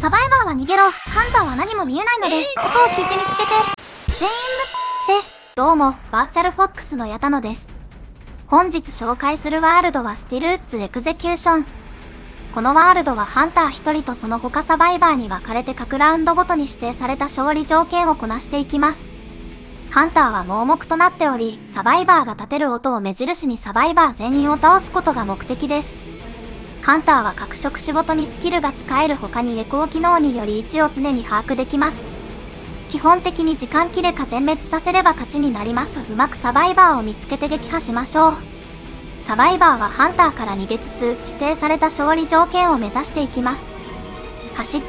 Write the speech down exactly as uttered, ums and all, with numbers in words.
サバイバーは逃げろ。ハンターは何も見えないので、音を聞いて見つけて。全員む、って、どうも、バーチャルフォックスの矢田野です。本日紹介するワールドはスティルウッズエグゼキューション。このワールドはハンターひとりとその他サバイバーに分かれて各ラウンドごとに指定された勝利条件をこなしていきます。ハンターは盲目となっており、サバイバーが立てる音を目印にサバイバー全員を倒すことが目的です。ハンターは各職種ごとにスキルが使える他にエコー機能により位置を常に把握できます。基本的に時間切れか全滅させれば勝ちになります。うまくサバイバーを見つけて撃破しましょう。サバイバーはハンターから逃げつつ指定された勝利条件を目指していきます。走って